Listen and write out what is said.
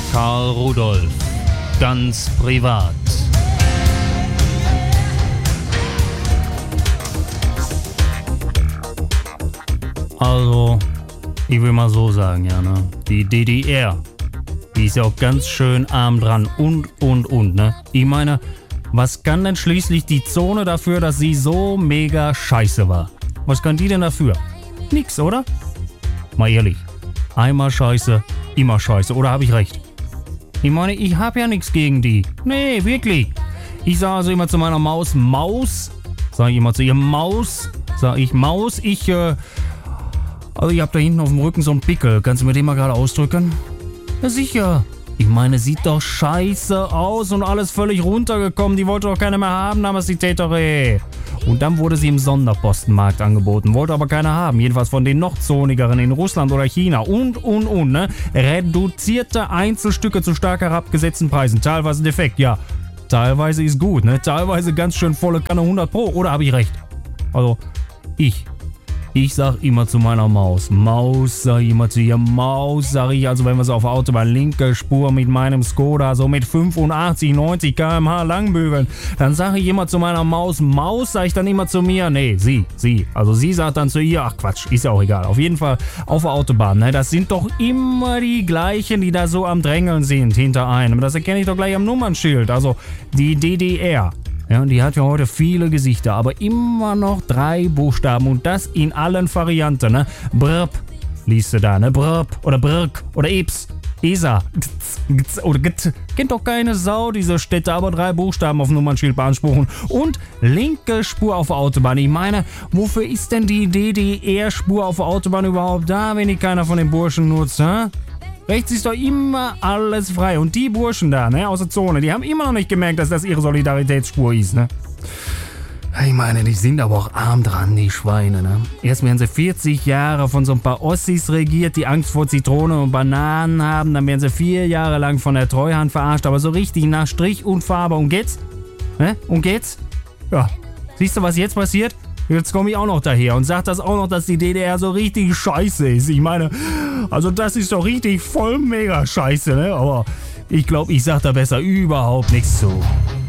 Karl Rudolf. Ganz privat. Also, ich will mal so sagen, ja, ne? Die DDR, die ist ja auch ganz schön arm dran und, ne? Ich meine, was kann denn schließlich die Zone dafür, dass sie so mega scheiße war? Was kann die denn dafür? Nix, oder? Mal ehrlich, einmal scheiße, immer scheiße, oder habe ich recht? Ich meine, ich hab ja nichts gegen die. Nee, wirklich. Ich sage also immer zu meiner Maus, Maus. Sage ich immer zu ihr, Maus. Sag ich, Maus, also ich hab da hinten auf dem Rücken so einen Pickel. Kannst du mir den mal gerade ausdrücken? Ja, sicher. Ich meine, sieht doch scheiße aus und alles völlig runtergekommen. Die wollte doch keiner mehr haben, damals die Tätere. Und dann wurde sie im Sonderpostenmarkt angeboten, wollte aber keiner haben. Jedenfalls von den noch zonigeren in Russland oder China und, ne? Reduzierte Einzelstücke zu stark herabgesetzten Preisen. Teilweise defekt, ja. Teilweise ist gut, ne? Teilweise ganz schön volle Kanne 100 Pro. Oder habe ich recht? Also, Ich sag immer zu meiner Maus, sag ich immer zu ihr, Maus, sag ich, also wenn wir so auf der Autobahn linke Spur mit meinem Skoda so mit 85, 90 km/h langbügeln, dann sag ich immer zu meiner Maus, sag ich dann immer zu mir, nee, sie, also sie sagt dann zu ihr, ach Quatsch, ist ja auch egal, auf jeden Fall auf der Autobahn, ne, das sind doch immer die gleichen, die da so am Drängeln sind hinter einem, das erkenne ich doch gleich am Nummernschild, also die DDR. Ja, und die hat ja heute viele Gesichter, aber immer noch 3 Buchstaben und das in allen Varianten, ne? Brb, liest du da, ne? Brb oder Brk oder Eps, ESA, oder Gt. Kennt doch keine Sau, diese Städte, aber 3 Buchstaben auf Nummernschild beanspruchen. Und linke Spur auf der Autobahn. Ich meine, wofür ist denn die DDR-Spur auf der Autobahn überhaupt da, wenn die keiner von den Burschen nutzt, hä? Rechts ist doch immer alles frei. Und die Burschen da, ne, aus der Zone, die haben immer noch nicht gemerkt, dass das ihre Solidaritätsspur ist, ne? Ich meine, die sind aber auch arm dran, die Schweine, ne? Erst werden sie 40 Jahre von so ein paar Ossis regiert, die Angst vor Zitronen und Bananen haben. Dann werden sie 4 Jahre lang von der Treuhand verarscht, aber so richtig nach Strich und Farbe. Und geht's? Ne? Und geht's? Ja. Siehst du, was jetzt passiert? Jetzt komme ich auch noch daher und sag das auch noch, dass die DDR so richtig scheiße ist. Ich meine, also das ist doch richtig voll mega scheiße, ne? Aber ich glaube, ich sag da besser überhaupt nichts zu.